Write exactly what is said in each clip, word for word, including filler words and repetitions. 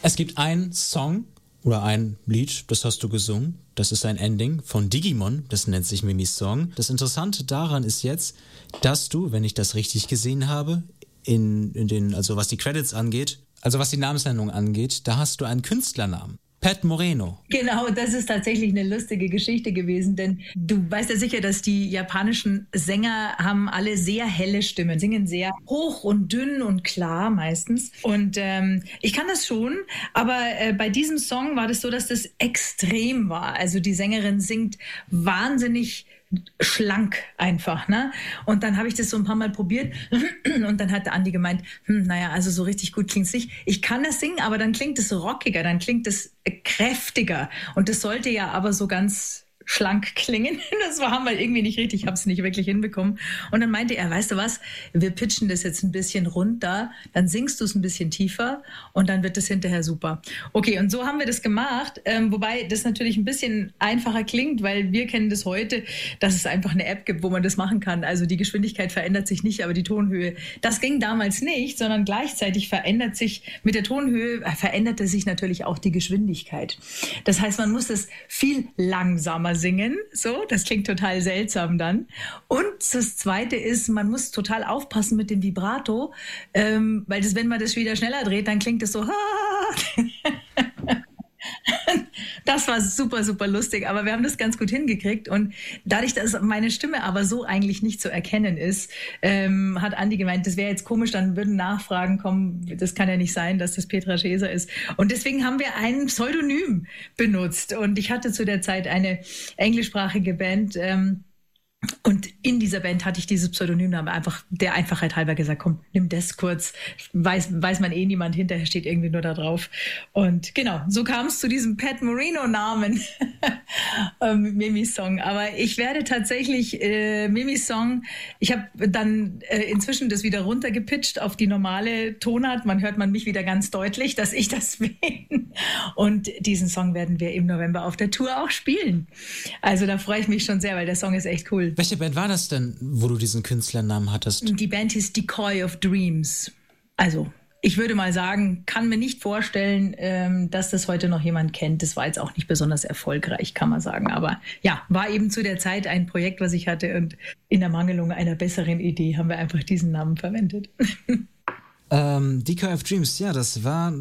Es gibt einen Song oder ein Lied, das hast du gesungen. Das ist ein Ending von Digimon, das nennt sich Mimis Song. Das Interessante daran ist jetzt, dass du, wenn ich das richtig gesehen habe, in, in den, also was die Credits angeht, also was die Namensnennung angeht, da hast du einen Künstlernamen. Pat Moreno. Genau, das ist tatsächlich eine lustige Geschichte gewesen, denn du weißt ja sicher, dass die japanischen Sänger haben alle sehr helle Stimmen, singen sehr hoch und dünn und klar meistens. Und ähm, ich kann das schon, aber äh, bei diesem Song war das so, dass das extrem war. Also die Sängerin singt wahnsinnig schlank einfach, ne? Und dann habe ich das so ein paar Mal probiert und dann hat der Andi gemeint, hm, naja, also so richtig gut klingt's nicht. Ich kann das singen, aber dann klingt es rockiger, dann klingt es kräftiger und das sollte ja aber so ganz schlank klingen. Das war haben wir irgendwie nicht richtig, ich habe es nicht wirklich hinbekommen. Und dann meinte er, weißt du was, wir pitchen das jetzt ein bisschen runter, dann singst du es ein bisschen tiefer und dann wird das hinterher super. Okay, und so haben wir das gemacht, ähm, wobei das natürlich ein bisschen einfacher klingt, weil wir kennen das heute, dass es einfach eine App gibt, wo man das machen kann. Also die Geschwindigkeit verändert sich nicht, aber die Tonhöhe, das ging damals nicht, sondern gleichzeitig verändert sich, mit der Tonhöhe äh, veränderte sich natürlich auch die Geschwindigkeit. Das heißt, man muss es viel langsamer singen, so, das klingt total seltsam dann. Und das Zweite ist, man muss total aufpassen mit dem Vibrato, ähm, weil das, wenn man das wieder schneller dreht, dann klingt es so. Das war super, super lustig, aber wir haben das ganz gut hingekriegt und dadurch, dass meine Stimme aber so eigentlich nicht zu erkennen ist, ähm, hat Andi gemeint, das wäre jetzt komisch, dann würden Nachfragen kommen, das kann ja nicht sein, dass das Petra Scheser ist und deswegen haben wir ein Pseudonym benutzt und ich hatte zu der Zeit eine englischsprachige Band, ähm, und in dieser Band hatte ich dieses Pseudonym, aber einfach der Einfachheit halber gesagt, komm, nimm das kurz, weiß, weiß man eh niemand, hinterher steht irgendwie nur da drauf. Und genau, so kam es zu diesem Pat Moreno-Namen, ähm, Mimis Song. Aber ich werde tatsächlich äh, Mimis Song, ich habe dann äh, inzwischen das wieder runtergepitcht auf die normale Tonart, man hört man mich wieder ganz deutlich, dass ich das bin. Und diesen Song werden wir im November auf der Tour auch spielen. Also da freue ich mich schon sehr, weil der Song ist echt cool. Welche Band war das denn, wo du diesen Künstlernamen hattest? Die Band hieß Decoy of Dreams. Also, ich würde mal sagen, kann mir nicht vorstellen, ähm, dass das heute noch jemand kennt. Das war jetzt auch nicht besonders erfolgreich, kann man sagen. Aber ja, war eben zu der Zeit ein Projekt, was ich hatte. Und in Ermangelung einer besseren Idee haben wir einfach diesen Namen verwendet. Ähm, Decoy of Dreams, ja, das war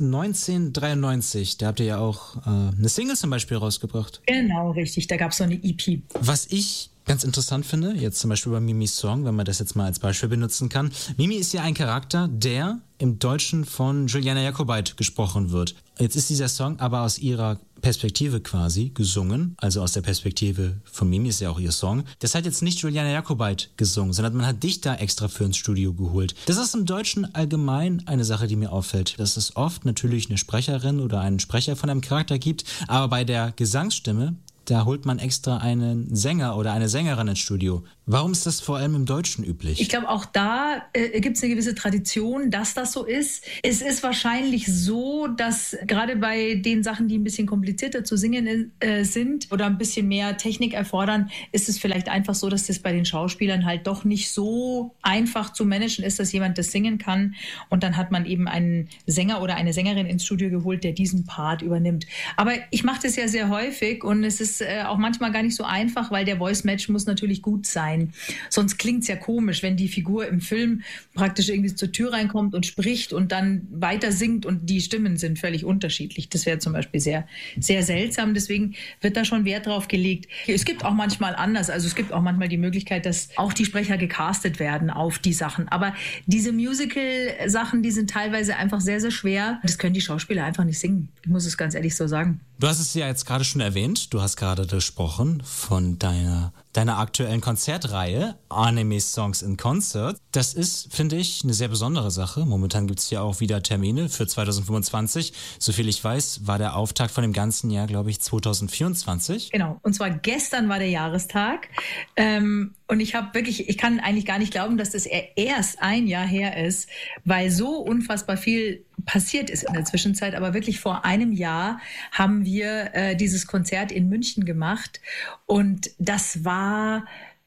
neunzehnhundertdreiundneunzig. Da habt ihr ja auch äh, eine Single zum Beispiel rausgebracht. Genau, richtig. Da gab es so eine E P. Was ich ganz interessant finde, jetzt zum Beispiel bei Mimis Song, wenn man das jetzt mal als Beispiel benutzen kann. Mimi ist ja ein Charakter, der im Deutschen von Juliana Jakobait gesprochen wird. Jetzt ist dieser Song aber aus ihrer Perspektive quasi gesungen, also aus der Perspektive von Mimi ist ja auch ihr Song. Das hat jetzt nicht Juliana Jakobait gesungen, sondern man hat dich da extra für ins Studio geholt. Das ist im Deutschen allgemein eine Sache, die mir auffällt, dass es oft natürlich eine Sprecherin oder einen Sprecher von einem Charakter gibt, aber bei der Gesangsstimme, da holt man extra einen Sänger oder eine Sängerin ins Studio. Warum ist das vor allem im Deutschen üblich? Ich glaube, auch da äh, gibt es eine gewisse Tradition, dass das so ist. Es ist wahrscheinlich so, dass gerade bei den Sachen, die ein bisschen komplizierter zu singen äh, sind oder ein bisschen mehr Technik erfordern, ist es vielleicht einfach so, dass das bei den Schauspielern halt doch nicht so einfach zu managen ist, dass jemand das singen kann. Und dann hat man eben einen Sänger oder eine Sängerin ins Studio geholt, der diesen Part übernimmt. Aber ich mache das ja sehr häufig und es ist äh, auch manchmal gar nicht so einfach, weil der Voice-Match muss natürlich gut sein. Sonst klingt es ja komisch, wenn die Figur im Film praktisch irgendwie zur Tür reinkommt und spricht und dann weiter singt und die Stimmen sind völlig unterschiedlich. Das wäre zum Beispiel sehr, sehr seltsam. Deswegen wird da schon Wert drauf gelegt. Es gibt auch manchmal anders. Also es gibt auch manchmal die Möglichkeit, dass auch die Sprecher gecastet werden auf die Sachen. Aber diese Musical-Sachen, die sind teilweise einfach sehr, sehr schwer. Das können die Schauspieler einfach nicht singen. Ich muss es ganz ehrlich so sagen. Du hast es ja jetzt gerade schon erwähnt. Du hast gerade gesprochen von deiner, deiner aktuellen Konzertreihe Anime Songs in Concert. Das ist, finde ich, eine sehr besondere Sache. Momentan gibt es ja auch wieder Termine für zwanzig fünfundzwanzig. Soviel ich weiß, war der Auftakt von dem ganzen Jahr, glaube ich, zwanzig vierundzwanzig. Genau. Und zwar gestern war der Jahrestag. Ähm, und ich habe wirklich, ich kann eigentlich gar nicht glauben, dass das erst ein Jahr her ist, weil so unfassbar viel passiert ist in der Zwischenzeit. Aber wirklich vor einem Jahr haben wir äh, dieses Konzert in München gemacht. Und das war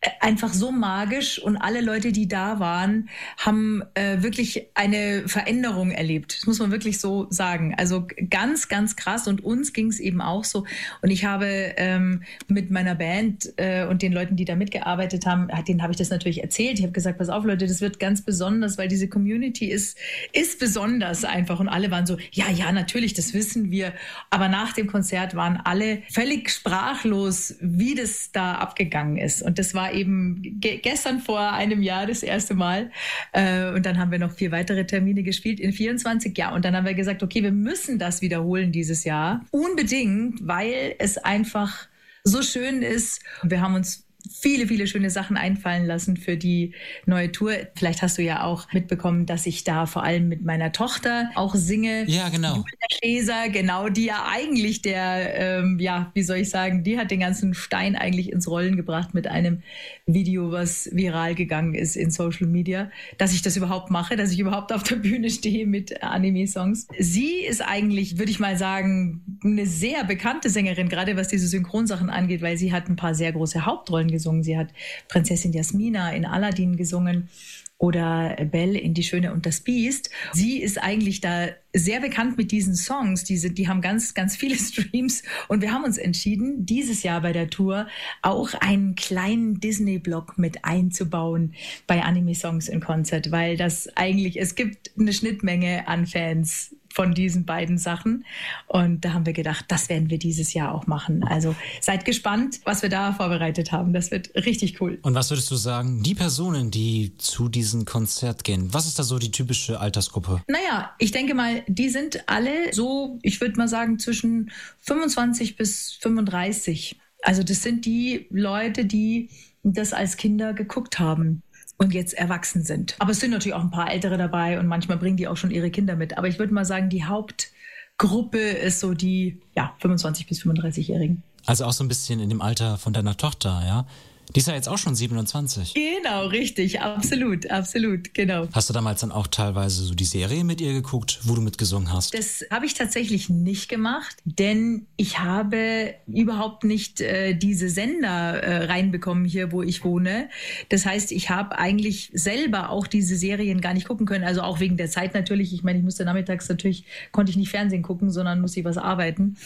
einfach so magisch und alle Leute, die da waren, haben äh, wirklich eine Veränderung erlebt. Das muss man wirklich so sagen. Also ganz, ganz krass und uns ging es eben auch so. Und ich habe ähm, mit meiner Band äh, und den Leuten, die da mitgearbeitet haben, denen habe ich das natürlich erzählt. Ich habe gesagt, pass auf Leute, das wird ganz besonders, weil diese Community ist, ist besonders einfach. Und alle waren so, ja, ja, natürlich, das wissen wir. Aber nach dem Konzert waren alle völlig sprachlos, wie das da abgegangen ist. Und das war eben ge- gestern vor einem Jahr das erste Mal. Äh, und dann haben wir noch vier weitere Termine gespielt in vierundzwanzig Jahren. Und dann haben wir gesagt, okay, wir müssen das wiederholen dieses Jahr. Unbedingt, weil es einfach so schön ist. Wir haben uns viele, viele schöne Sachen einfallen lassen für die neue Tour. Vielleicht hast du ja auch mitbekommen, dass ich da vor allem mit meiner Tochter auch singe. Ja, genau. Julia Schäser, genau, die ja eigentlich der, ähm, ja, wie soll ich sagen, die hat den ganzen Stein eigentlich ins Rollen gebracht mit einem Video, was viral gegangen ist in Social Media, dass ich das überhaupt mache, dass ich überhaupt auf der Bühne stehe mit Anime-Songs. Sie ist eigentlich, würde ich mal sagen, eine sehr bekannte Sängerin, gerade was diese Synchronsachen angeht, weil sie hat ein paar sehr große Hauptrollen gesungen. Sie hat Prinzessin Jasmina in Aladdin gesungen oder Belle in Die Schöne und das Biest. Sie ist eigentlich da sehr bekannt mit diesen Songs. Die, sind, die haben ganz, ganz viele Streams. Und wir haben uns entschieden, dieses Jahr bei der Tour auch einen kleinen Disney-Block mit einzubauen bei Anime-Songs in Concert, weil das eigentlich, es gibt eine Schnittmenge an Fans von diesen beiden Sachen. Und da haben wir gedacht, das werden wir dieses Jahr auch machen. Also seid gespannt, was wir da vorbereitet haben. Das wird richtig cool. Und was würdest du sagen, die Personen, die zu diesem Konzert gehen, was ist da so die typische Altersgruppe? Naja, ich denke mal, die sind alle so, ich würde mal sagen, zwischen fünfundzwanzig bis fünfunddreißig. Also das sind die Leute, die das als Kinder geguckt haben und jetzt erwachsen sind. Aber es sind natürlich auch ein paar Ältere dabei und manchmal bringen die auch schon ihre Kinder mit. Aber ich würde mal sagen, die Hauptgruppe ist so die ja, fünfundzwanzig- bis fünfunddreißig-Jährigen. Also auch so ein bisschen in dem Alter von deiner Tochter, ja? Die ist ja jetzt auch schon siebenundzwanzig. Genau, richtig, absolut, absolut, genau. Hast du damals dann auch teilweise so die Serie mit ihr geguckt, wo du mitgesungen hast? Das habe ich tatsächlich nicht gemacht, denn ich habe überhaupt nicht äh, diese Sender äh, reinbekommen hier, wo ich wohne. Das heißt, ich habe eigentlich selber auch diese Serien gar nicht gucken können, also auch wegen der Zeit natürlich. Ich meine, ich musste nachmittags natürlich, konnte ich nicht Fernsehen gucken, sondern musste ich was arbeiten.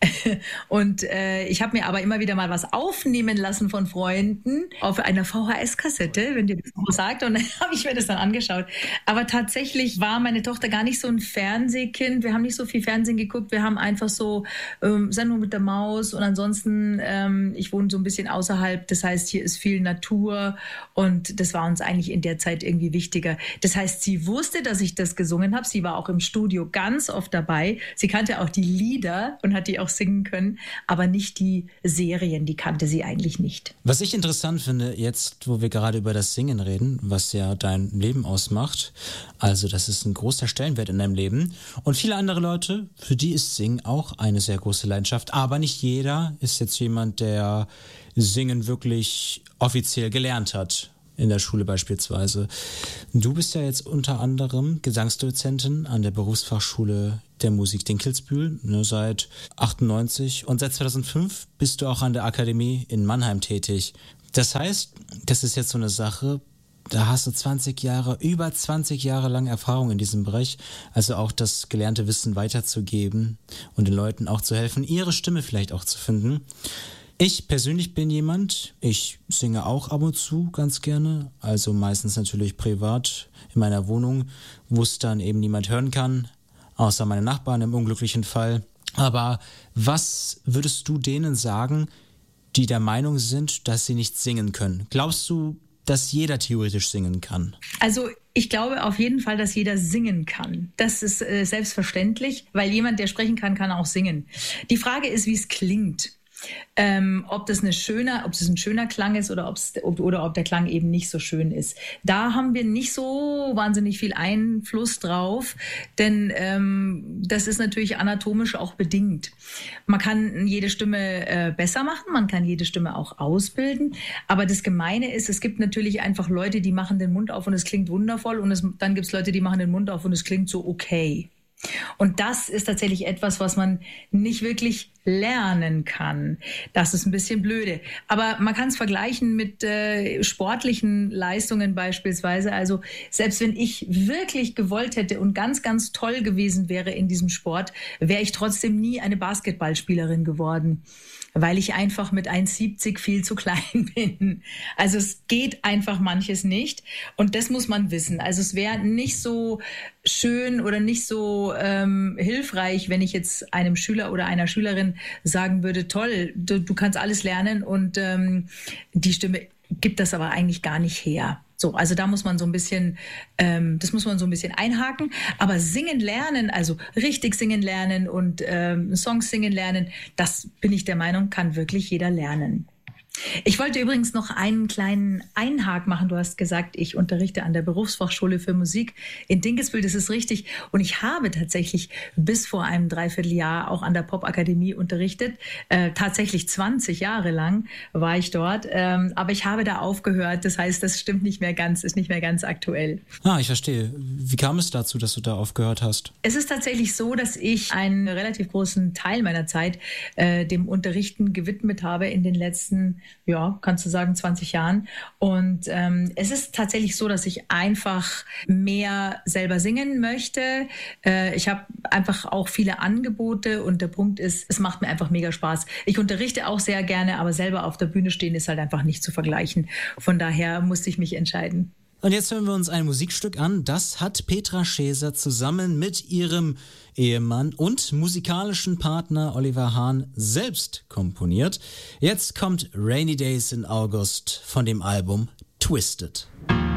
Und äh, ich habe mir aber immer wieder mal was aufnehmen lassen von Freunden auf einer V H S-Kassette, wenn dir das so sagt. Und dann habe ich mir das dann angeschaut. Aber tatsächlich war meine Tochter gar nicht so ein Fernsehkind. Wir haben nicht so viel Fernsehen geguckt. Wir haben einfach so ähm, Sendung mit der Maus. Und ansonsten, ähm, ich wohne so ein bisschen außerhalb. Das heißt, hier ist viel Natur. Und das war uns eigentlich in der Zeit irgendwie wichtiger. Das heißt, sie wusste, dass ich das gesungen habe. Sie war auch im Studio ganz oft dabei. Sie kannte auch die Lieder und hat die auch singen können. Aber nicht die Serien, die kannte sie eigentlich nicht. Was ich interessant finde, jetzt, wo wir gerade über das Singen reden, was ja dein Leben ausmacht, also das ist ein großer Stellenwert in deinem Leben. Und viele andere Leute, für die ist Singen auch eine sehr große Leidenschaft. Aber nicht jeder ist jetzt jemand, der Singen wirklich offiziell gelernt hat. In der Schule beispielsweise. Du bist ja jetzt unter anderem Gesangsdozentin an der Berufsfachschule der Musik Dinkelsbühl, ne, seit achtundneunzig, und seit zweitausendfünf bist du auch an der Akademie in Mannheim tätig. Das heißt, das ist jetzt so eine Sache, da hast du zwanzig Jahre, über zwanzig Jahre lang Erfahrung in diesem Bereich, also auch das gelernte Wissen weiterzugeben und den Leuten auch zu helfen, ihre Stimme vielleicht auch zu finden. Ich persönlich bin jemand, ich singe auch ab und zu ganz gerne, also meistens natürlich privat in meiner Wohnung, wo es dann eben niemand hören kann, außer meine Nachbarn im unglücklichen Fall. Aber was würdest du denen sagen, die der Meinung sind, dass sie nicht singen können? Glaubst du, dass jeder theoretisch singen kann? Also ich glaube auf jeden Fall, dass jeder singen kann. Das ist äh, selbstverständlich, weil jemand, der sprechen kann, kann auch singen. Die Frage ist, wie es klingt. Ähm, ob das eine schöner, ob das ein schöner Klang ist oder, ob's, ob, oder ob der Klang eben nicht so schön ist. Da haben wir nicht so wahnsinnig viel Einfluss drauf, denn ähm, das ist natürlich anatomisch auch bedingt. Man kann jede Stimme äh, besser machen, man kann jede Stimme auch ausbilden, aber das Gemeine ist, es gibt natürlich einfach Leute, die machen den Mund auf und es klingt wundervoll und es, dann gibt es Leute, die machen den Mund auf und es klingt so okay. Und das ist tatsächlich etwas, was man nicht wirklich lernen kann. Das ist ein bisschen blöde. Aber man kann es vergleichen mit äh, sportlichen Leistungen beispielsweise. Also selbst wenn ich wirklich gewollt hätte und ganz, ganz toll gewesen wäre in diesem Sport, wäre ich trotzdem nie eine Basketballspielerin geworden, weil ich einfach mit eins Komma siebzig viel zu klein bin. Also es geht einfach manches nicht und das muss man wissen. Also es wäre nicht so schön oder nicht so ähm, hilfreich, wenn ich jetzt einem Schüler oder einer Schülerin sagen würde, toll, du, du kannst alles lernen und ähm, die Stimme gibt das aber eigentlich gar nicht her. So, also da muss man so ein bisschen, ähm, das muss man so ein bisschen einhaken. Aber singen lernen, also richtig singen lernen und ähm, Songs singen lernen, das bin ich der Meinung, kann wirklich jeder lernen. Ich wollte übrigens noch einen kleinen Einhak machen. Du hast gesagt, ich unterrichte an der Berufsfachschule für Musik in Dinkelsbühl. Das ist richtig. Und ich habe tatsächlich bis vor einem Dreivierteljahr auch an der Popakademie unterrichtet. Äh, tatsächlich zwanzig Jahre lang war ich dort. Ähm, aber ich habe da aufgehört. Das heißt, das stimmt nicht mehr ganz, ist nicht mehr ganz aktuell. Ah, ich verstehe. Wie kam es dazu, dass du da aufgehört hast? Es ist tatsächlich so, dass ich einen relativ großen Teil meiner Zeit äh, dem Unterrichten gewidmet habe in den letzten, ja, kannst du sagen, zwanzig Jahren. Und ähm, es ist tatsächlich so, dass ich einfach mehr selber singen möchte. Äh, ich habe einfach auch viele Angebote und der Punkt ist, es macht mir einfach mega Spaß. Ich unterrichte auch sehr gerne, aber selber auf der Bühne stehen ist halt einfach nicht zu vergleichen. Von daher musste ich mich entscheiden. Und jetzt hören wir uns ein Musikstück an. Das hat Petra Scheser zusammen mit ihrem Ehemann und musikalischen Partner Oliver Hahn selbst komponiert. Jetzt kommt Rainy Days in August von dem Album Twisted.